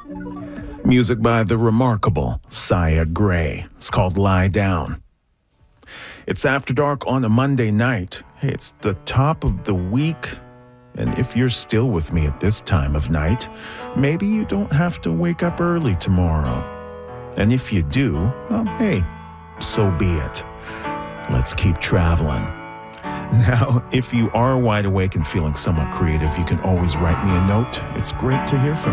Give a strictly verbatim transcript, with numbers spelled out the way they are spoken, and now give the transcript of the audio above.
Music by the remarkable Sia Gray. It's called Lie Down. It's After Dark on a Monday night. Hey, it's the top of the week. And if you're still with me at this time of night, maybe you don't have to wake up early tomorrow. And if you do, well, hey, so be it. Let's keep traveling. Now, if you are wide awake and feeling somewhat creative, you can always write me a note. It's great to hear from you.